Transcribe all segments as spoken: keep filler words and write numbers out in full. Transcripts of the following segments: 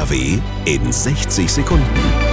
R W in sechzig Sekunden.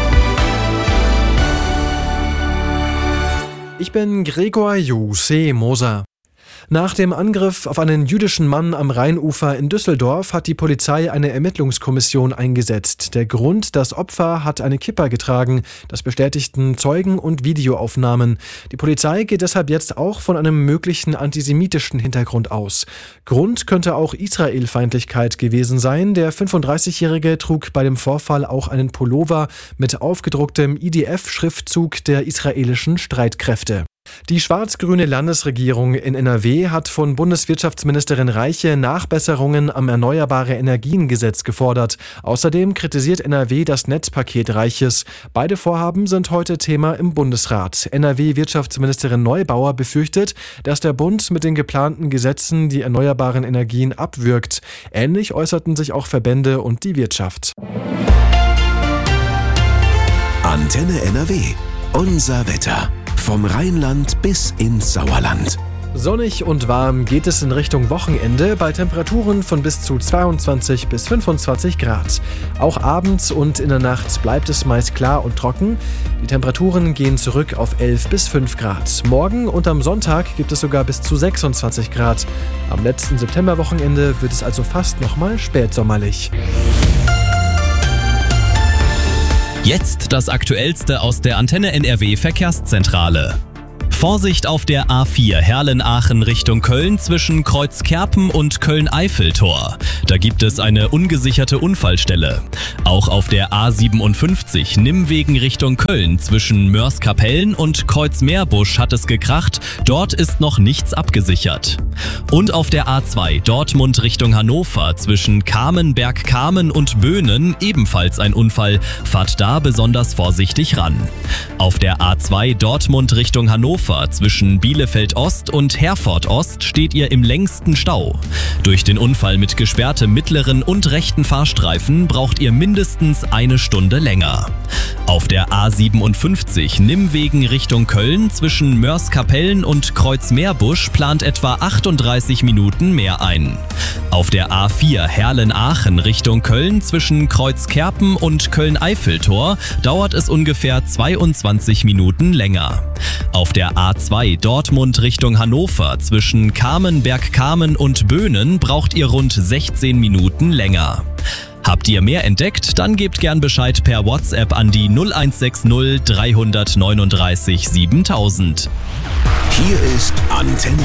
Ich bin Gregor Jose Moser. Nach dem Angriff auf einen jüdischen Mann am Rheinufer in Düsseldorf hat die Polizei eine Ermittlungskommission eingesetzt. Der Grund: Das Opfer hat eine Kippa getragen. Das bestätigten Zeugen und Videoaufnahmen. Die Polizei geht deshalb jetzt auch von einem möglichen antisemitischen Hintergrund aus. Grund könnte auch Israelfeindlichkeit gewesen sein. Der fünfunddreißigjährige trug bei dem Vorfall auch einen Pullover mit aufgedrucktem I D F-Schriftzug der israelischen Streitkräfte. Die schwarz-grüne Landesregierung in N R W hat von Bundeswirtschaftsministerin Reiche Nachbesserungen am Erneuerbare-Energien-Gesetz gefordert. Außerdem kritisiert N R W das Netzpaket Reiches. Beide Vorhaben sind heute Thema im Bundesrat. N R W-Wirtschaftsministerin Neubauer befürchtet, dass der Bund mit den geplanten Gesetzen die erneuerbaren Energien abwürgt. Ähnlich äußerten sich auch Verbände und die Wirtschaft. Antenne N R W. Unser Wetter. Vom Rheinland bis ins Sauerland. Sonnig und warm geht es in Richtung Wochenende bei Temperaturen von bis zu zweiundzwanzig bis fünfundzwanzig Grad. Auch abends und in der Nacht bleibt es meist klar und trocken. Die Temperaturen gehen zurück auf elf bis fünf Grad. Morgen und am Sonntag gibt es sogar bis zu sechsundzwanzig Grad. Am letzten Septemberwochenende wird es also fast nochmal spätsommerlich. Jetzt das Aktuellste aus der Antenne N R W Verkehrszentrale. Vorsicht auf der A vier Herlen-Aachen Richtung Köln zwischen Kreuzkerpen und Köln-Eiffeltor. Da gibt es eine ungesicherte Unfallstelle. Auch auf der A siebenundfünfzig Nimmwegen Richtung Köln zwischen Mörs-Kapellen und Kreuzmeerbusch hat es gekracht. Dort ist noch nichts abgesichert. Und auf der A zwei Dortmund Richtung Hannover zwischen Kamen-Bergkamen und Böhnen ebenfalls ein Unfall. Fahrt da besonders vorsichtig ran. Auf der A zwei Dortmund Richtung Hannover zwischen Bielefeld Ost und Herford Ost steht ihr im längsten Stau. Durch den Unfall mit gesperrtem mittleren und rechten Fahrstreifen braucht ihr mindestens eine Stunde länger. Auf der A siebenundfünfzig Nimmwegen Richtung Köln zwischen Mörs-Kapellen und Kreuzmeerbusch plant etwa achtunddreißig Minuten mehr ein. Auf der A vier Herlen-Aachen Richtung Köln zwischen Kreuzkerpen und Köln-Eiffeltor dauert es ungefähr zweiundzwanzig Minuten länger. Auf der A zwei Dortmund Richtung Hannover zwischen Kamen-Bergkamen und Böhnen braucht ihr rund sechzehn Minuten länger. Habt ihr mehr entdeckt? Dann gebt gern Bescheid per WhatsApp an die null eins sechs null drei neun neun siebentausend. Hier ist Antenne